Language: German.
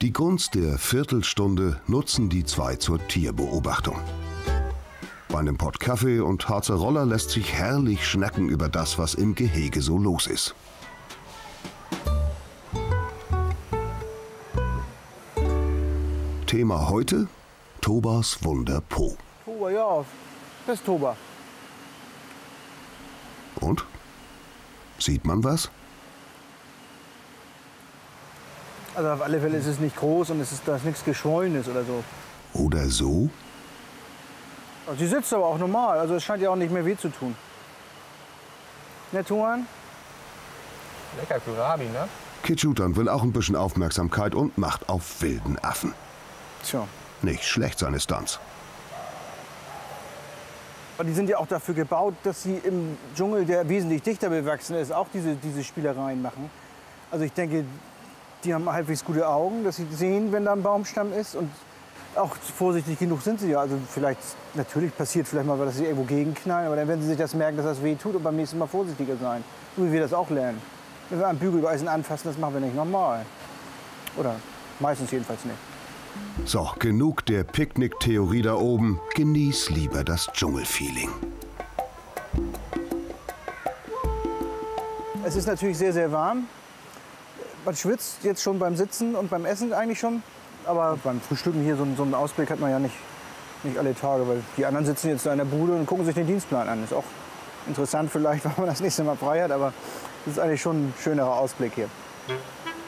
Die Gunst der Viertelstunde nutzen die zwei zur Tierbeobachtung. Bei einem Pott Kaffee und Harzer Roller lässt sich herrlich schnacken über das, was im Gehege so los ist. Thema heute: Tobas Wunder Po. Toba, ja, das ist Toba. Und? Sieht man was? Also auf alle Fälle ist es nicht groß und da ist nichts Geschwollenes oder so. Oder so? Also sie sitzt aber auch normal, also es scheint ja auch nicht mehr weh zu tun. Ne, Tuan? Lecker Kurabi, ne? Kitschutan will auch ein bisschen Aufmerksamkeit und macht auf wilden Affen. Tja. Nicht schlecht, seine Stunts. Aber die sind ja auch dafür gebaut, dass sie im Dschungel, der wesentlich dichter bewachsen ist, auch diese Spielereien machen. Also ich denke, die haben halbwegs gute Augen, dass sie sehen, wenn da ein Baumstamm ist. Und auch vorsichtig genug sind sie ja. Also vielleicht, natürlich passiert vielleicht mal, dass sie irgendwo gegenknallen. Aber dann werden sie sich das merken, dass das weh tut und beim nächsten Mal vorsichtiger sein. So wie wir das auch lernen. Wenn wir ein Bügeleisen anfassen, das machen wir nicht normal. Oder meistens jedenfalls nicht. So, genug der Picknick-Theorie da oben. Genieß lieber das Dschungelfeeling. Es ist natürlich sehr, sehr warm. Man schwitzt jetzt schon beim Sitzen und beim Essen eigentlich schon. Aber beim Frühstücken hier so einen Ausblick hat man ja nicht alle Tage. Weil die anderen sitzen jetzt da in der Bude und gucken sich den Dienstplan an. Ist auch interessant vielleicht, wenn man das nächste Mal frei hat. Aber das ist eigentlich schon ein schönerer Ausblick hier.